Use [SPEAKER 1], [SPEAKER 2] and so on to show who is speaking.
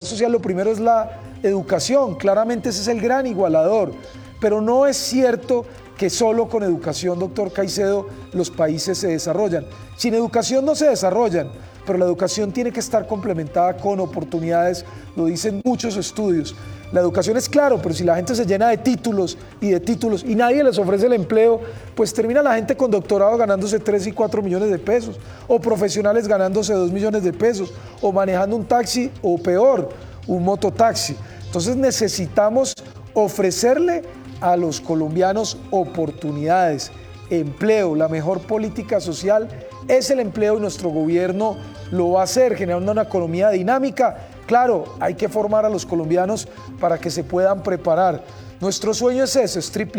[SPEAKER 1] social, lo primero es la educación. Claramente ese es el gran igualador. Pero no es cierto que solo con educación, doctor Caicedo, los países se desarrollan. Sin educación no se desarrollan, pero la educación tiene que estar complementada con oportunidades, lo dicen muchos estudios. La educación es claro, pero si la gente se llena de títulos y nadie les ofrece el empleo, pues termina la gente con doctorado ganándose 3 y 4 millones de pesos, o profesionales ganándose 2 millones de pesos, o manejando un taxi, o peor, un mototaxi. Entonces necesitamos ofrecerle a los colombianos oportunidades, empleo. La mejor política social es el empleo y nuestro gobierno lo va a hacer, generando una economía dinámica. Claro, hay que formar a los colombianos para que se puedan preparar. Nuestro sueño es ese, es triplicar